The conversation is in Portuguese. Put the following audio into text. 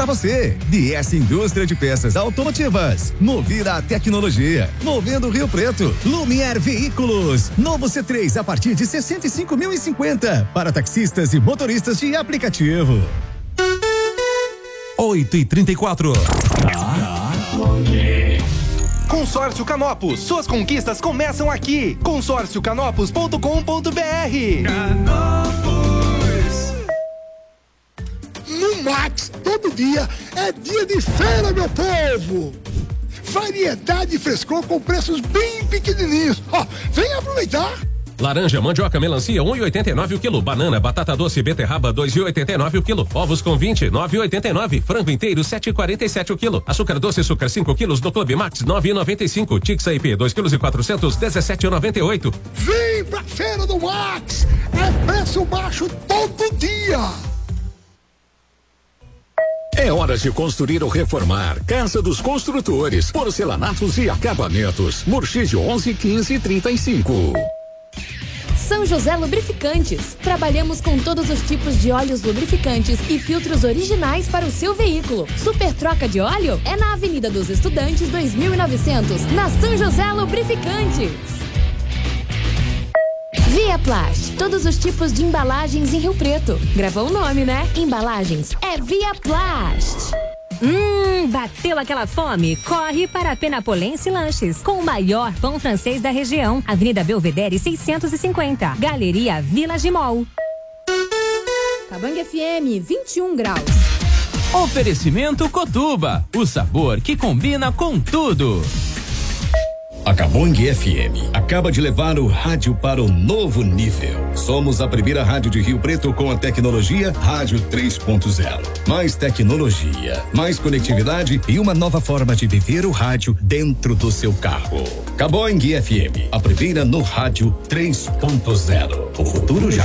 você. DS Indústria de Peças Automotivas. Movida a tecnologia. Movendo Rio Preto. Lumière Veículos. Novo C3 a partir de 65.050 para taxistas e motoristas de aplicativo. 8h34. Consórcio Canopus, suas conquistas começam aqui. consórciocanopus.com.br. Canopus. No Max, todo dia é dia de feira, meu povo. Variedade e frescor com preços bem pequenininhos. Vem aproveitar. Laranja, mandioca, melancia, 1,89 o quilo. Banana, batata doce, beterraba, 2,89 o quilo. Ovos com 20, 9,89. Frango inteiro, 7,47 o quilo. Açúcar doce, açúcar 5 quilos do Clube Max, 9,95. Tix IP, 2 quilos e 400, 17,98. Vem pra Feira do Max. É preço baixo todo dia. É hora de construir ou reformar. Casa dos Construtores, porcelanatos e acabamentos. Murchídio 11 15 35. São José Lubrificantes. Trabalhamos com todos os tipos de óleos lubrificantes e filtros originais para o seu veículo. Super troca de óleo é na Avenida dos Estudantes 2900, na São José Lubrificantes. Via Plast, todos os tipos de embalagens em Rio Preto. Gravou o nome, né? Embalagens é Via Plast. Bateu aquela fome? Corre para a Penapolense Lanches, com o maior pão francês da região. Avenida Belvedere 650, Galeria Village Mall. Cabangue FM, 21 graus. Oferecimento Cotuba, o sabor que combina com tudo. A Cabangue FM acaba de levar o rádio para o novo nível. Somos a primeira rádio de Rio Preto com a tecnologia Rádio 3.0. Mais tecnologia, mais conectividade e uma nova forma de viver o rádio dentro do seu carro. Cabangue FM, a primeira no Rádio 3.0. O futuro já